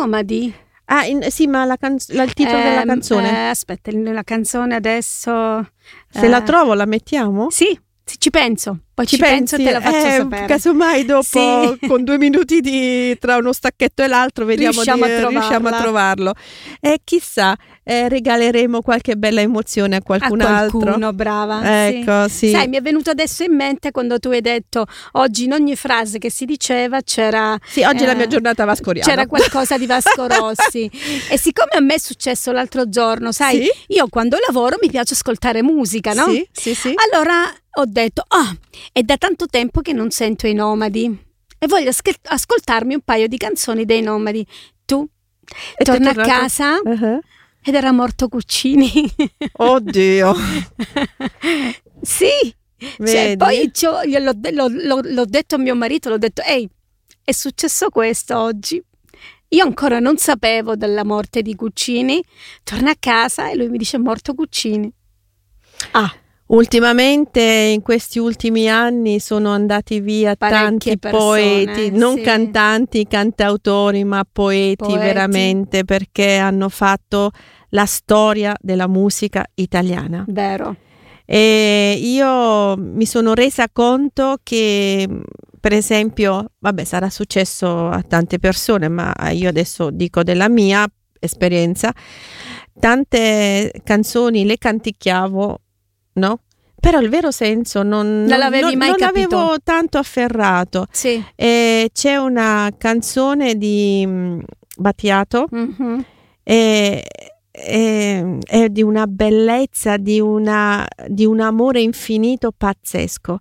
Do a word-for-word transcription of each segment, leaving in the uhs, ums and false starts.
Nomadi. Ah, in, sì, ma la canz- la, il titolo Eh, della canzone? eh, aspetta, la canzone adesso... Se eh, la trovo la mettiamo? Sì, sì, ci penso. Poi ci, Ci penso e pensi? te la faccio eh, sapere. Casomai dopo, Sì. con due minuti di tra uno stacchetto e l'altro, vediamo Riusciamo di, a trovarla. riusciamo a trovarlo. E chissà, eh, regaleremo qualche bella emozione a qualcun a altro. qualcuno, brava. Ecco, sì. Sai, mi è venuto adesso in mente quando tu hai detto oggi in ogni frase che si diceva c'era... Sì, oggi è eh, la mia giornata vascoriana. C'era qualcosa di Vasco Rossi. E siccome a me è successo l'altro giorno, sai, Sì? io quando lavoro mi piace ascoltare musica, no? Sì, sì, sì. Allora ho detto, ah, è da tanto tempo che non sento i Nomadi e voglio asche- ascoltarmi un paio di canzoni dei Nomadi. Tu E torna a ti è tornato- casa Uh-huh. ed era morto Guccini. Oddio. Sì. Cioè, Vedi? poi c'ho- glielo- l'ho, l'ho- l'ho detto a mio marito, l'ho detto, ehi, è successo questo oggi. Io ancora non sapevo della morte di Guccini. Torna a casa e lui mi dice, è morto Guccini. Ah, Ultimamente, in questi ultimi anni, sono andati via Parecchie tanti persone, poeti, non sì. cantanti, cantautori, ma poeti, Poeti. veramente, perché hanno fatto la storia della musica italiana. vero. E io mi sono resa conto che, per esempio, vabbè, sarà successo a tante persone, ma io adesso dico della mia esperienza, tante canzoni le canticchiavo, no? Però il vero senso non, Non l'avevi mai non capito? avevo tanto afferrato. Sì. E c'è una canzone di mm, Battiato Mhm. e, e- è di una bellezza, di, una, di un amore infinito pazzesco.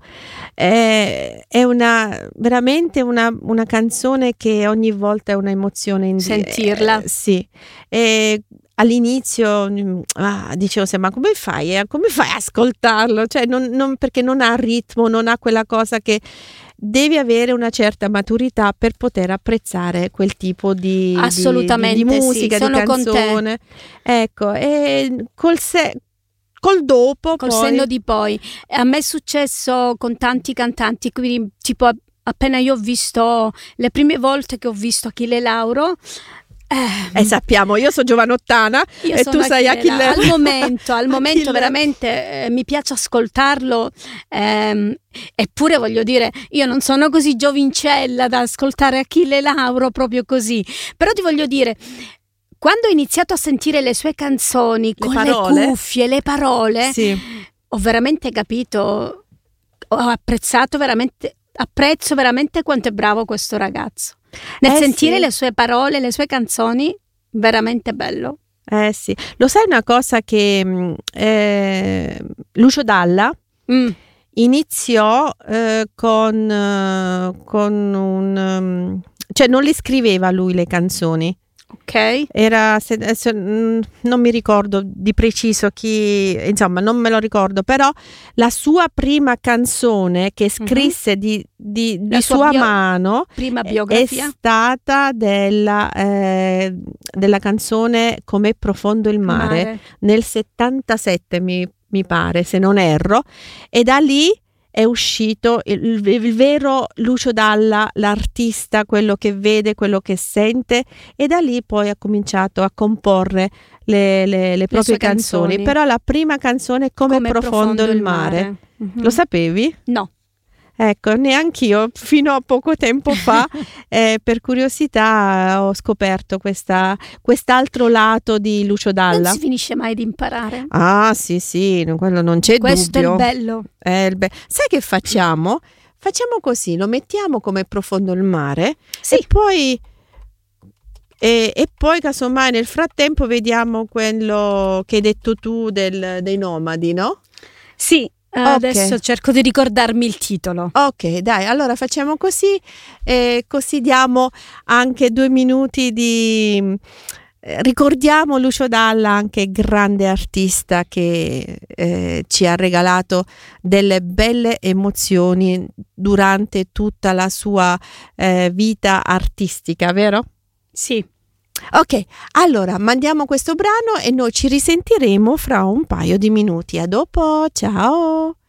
È, è una, veramente una, una canzone che ogni volta è un'emozione in Sentirla. eh, sì. E all'inizio mm, ah, dicevo, "Sì, ma come fai, eh? Come fai a ascoltarlo? Cioè, non, non- perché non ha ritmo, non ha quella cosa che devi avere una certa maturità per poter apprezzare quel tipo di, di- Assolutamente, di, di sì, musica, sono di con te. canzone. Ecco, e col, se- col dopo Col poi... senno di poi. A me è successo con tanti cantanti, quindi tipo appena io ho visto, le prime volte che ho visto Achille Lauro, eh, E sappiamo, io sono giovanottana io e sono tu sei Achille Achille. Lauro. Al momento, al momento Achille. veramente eh, mi piace ascoltarlo, ehm, eppure voglio dire, io non sono così giovincella da ascoltare Achille Lauro proprio così, però ti voglio dire, quando ho iniziato a sentire le sue canzoni Le con parole? le cuffie, le parole, Sì. ho veramente capito, ho apprezzato veramente, apprezzo veramente quanto è bravo questo ragazzo. Nel Eh, sentire sì. le sue parole, le sue canzoni, veramente bello. Eh sì, lo sai una cosa che mh, eh, Lucio Dalla Mm. iniziò eh, con, eh, con un... um, cioè non le scriveva lui le canzoni, Ok. era, se- se- mh, non mi ricordo di preciso chi, insomma non me lo ricordo, però la sua prima canzone che scrisse di, di, di La sua sua bio- mano Prima è biografia. stata della, eh, della canzone Com'è profondo il mare, Mare. nel settantasette mi, mi pare, se non erro, e da lì è uscito il, il vero Lucio Dalla, l'artista, quello che vede, quello che sente, e da lì poi ha cominciato a comporre le, le- le proprie sue canzoni. canzoni. Però la prima canzone è Com'è Come profondo, il mare. Mhm. Lo sapevi? No. Ecco, neanch'io fino a poco tempo fa, eh, per curiosità, ho scoperto questa, quest'altro lato di Lucio Non Dalla. si finisce mai di imparare. Ah, sì, sì, no, quello non c'è Questo dubbio. è il bello. È il be- Sai che facciamo? Facciamo così, lo mettiamo come profondo il mare Sì. e poi e, e poi casomai nel frattempo vediamo quello che hai detto tu del- dei nomadi, no? Sì. eh, Ok. Adesso cerco di ricordarmi il titolo. Ok, dai, allora facciamo così e così diamo anche due minuti di... eh, Ricordiamo Lucio Dalla, anche grande artista che eh, ci ha regalato delle belle emozioni durante tutta la sua eh, vita artistica, vero? Sì. Ok, allora mandiamo questo brano e noi ci risentiremo fra un paio di minuti. A dopo, ciao!